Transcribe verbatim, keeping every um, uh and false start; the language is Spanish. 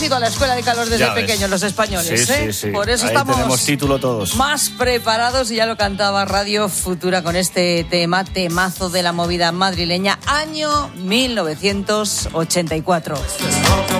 ido a la escuela de Carlos desde Ya ves. pequeños los españoles, Sí, ¿eh? sí, sí. Por eso Ahí estamos tenemos título todos. más preparados y ya lo cantaba Radio Futura con este tema, temazo de la movida madrileña, año mil novecientos ochenta y cuatro.